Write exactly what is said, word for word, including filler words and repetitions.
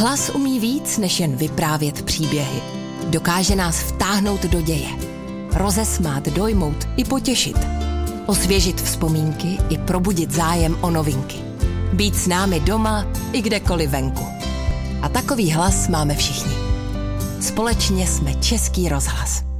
Hlas umí víc, než jen vyprávět příběhy. Dokáže nás vtáhnout do děje. Rozesmát, dojmout i potěšit. Osvěžit vzpomínky i probudit zájem o novinky. Být s námi doma i kdekoliv venku. A takový hlas máme všichni. Společně jsme Český rozhlas.